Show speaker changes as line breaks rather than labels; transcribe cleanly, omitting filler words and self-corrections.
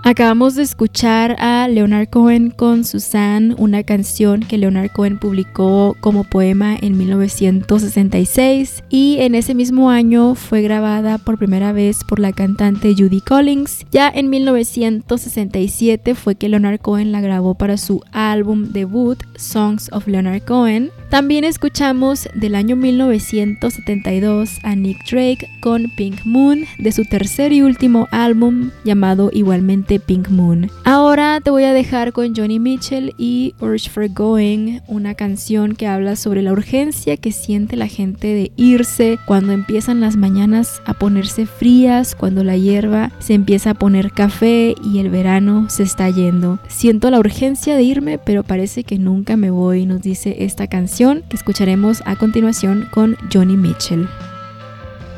Acabamos de escuchar a Leonard Cohen con Suzanne, una canción que Leonard Cohen publicó como poema en 1966 y en ese mismo año fue grabada por primera vez por la cantante Judy Collins. Ya en 1967 fue que Leonard Cohen la grabó para su álbum debut Songs of Leonard Cohen. También escuchamos del año 1972 a Nick Drake con Pink Moon de su tercer y último álbum llamado igualmente Pink Moon. Ahora te voy a dejar con Joni Mitchell y Urge for Going, una canción que habla sobre la urgencia que siente la gente de irse cuando empiezan las mañanas a ponerse frías, cuando la hierba se empieza a poner café y el verano se está yendo. Siento la urgencia de irme, pero parece que nunca me voy, nos dice esta canción que escucharemos a continuación con Joni Mitchell.